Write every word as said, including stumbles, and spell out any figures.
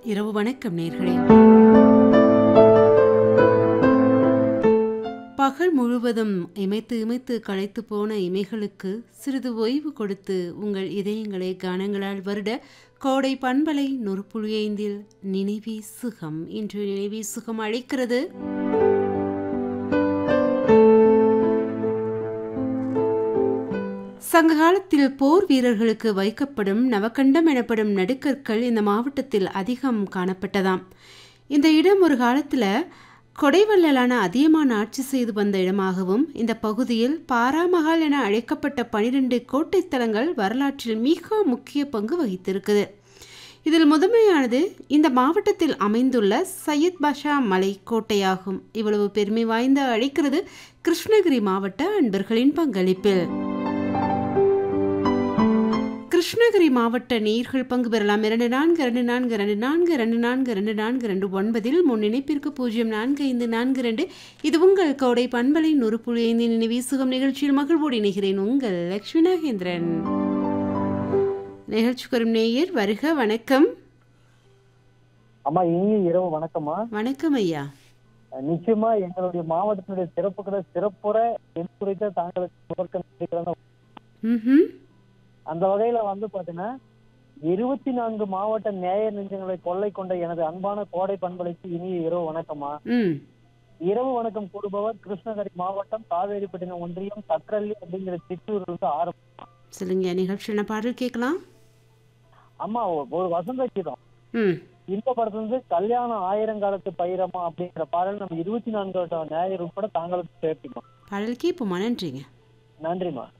இரவு வணக்கம் நேர்களே. பகல் முழுவதும் இமைத்து இமைத்து களைத்து போன இமைகளுக்கு சிறிது ஓய்வு கொடுத்து உங்கள் இதயங்களை கானங்களால் வருட கோடை பண்பலை நொறுப்புழி ஐந்தில் நினைவி சுகம் இன்று நினைவி சுகம் அழைக்கிறது. சங்க காலத்தில் போர் வீரர்களுக்கு வைக்கப்படும் நவக்கண்டம் எனப்படும் நடுக்கற்கள் இந்த மாவட்டத்தில் அதிகம் காணப்பட்டதாம். இந்த இடம் ஒரு காலத்தில் கொடைவள்ளலான அதியமான் ஆட்சி செய்து வந்த இடமாகவும், இந்த பகுதியில் பாராமகால் என அழைக்கப்பட்ட பனிரெண்டு கோட்டைத்தலங்கள் வரலாற்றில் மிக முக்கிய பங்கு வகித்திருக்குது. இதில் முதன்மையானது இந்த மாவட்டத்தில் அமைந்துள்ள சையத் பாஷா மலை கோட்டையாகும். இவ்வளவு பெருமை வாய்ந்த அழைக்கிறது கிருஷ்ணகிரி மாவட்ட அன்பர்களின் பங்களிப்பில். கிருஷ்ணகிரி மாவட்ட நேயர்கள் பங்கு பெறலாம். இரண்டு நான்கு இரண்டு நான்கு இரண்டு நான்கு இரண்டு நான்கு இரண்டு நான்கு இரண்டு ஒன்பதில் முன் இணைப்பிற்கு பூஜ்ஜியம் நான்கு ஐந்து நான்கு இரண்டு. இது உங்கள் கோடை பண்பலை நொறுப்புழி ஐந்து நினைவி சுகம் நிகழ்ச்சியில் மகிழ்வோடு இணைகிறேன். உங்கள் லட்சுமி நாகேந்திரன். நிகழ்ச்சி வரும் நேயர் வருக. வணக்கம் அம்மா. இனிய இரவு வணக்கம்மா. வணக்கம் ஐயா. நிச்சயமா எங்களுடைய மாவட்டத்தினுடைய சிறப்புகளை சிறப்புற எடுத்துரைத்த தாங்களுக்கு அந்த வகையில வந்து பாத்தீங்கன்னா இருபத்தி நான்கு மாவட்ட நேயர் நெஞ்சங்களை கொள்ளை கொண்ட எனது அன்பான கோடை பண்பலைக்கு இனிய இரவு வணக்கம்மா. இரவு வணக்கம் கூடுபவர் கிருஷ்ணகிரி மாவட்டம் காவேரிப்பட்டினம் ஒன்றியம் சக்கரள்ளி அப்படிங்கிற சிற்றூர்ல இருந்து ஆரம்பம். சொல்லுங்க, நிகழ்ச்சியான பாடல் கேட்கலாம். அம்மா, ஒரு வசந்த கீதம் இந்த படத்துல இருந்து கல்யாணம் ஆயிரங்காலத்து பயிரமா அப்படிங்கிற பாடல் நம்ம இருபத்தி நான்கு நேயர் உட்பட தாங்களுக்கு சேர்த்துமா. பாடல் கேட்போமா? நன்றிங்க. நன்றிமா.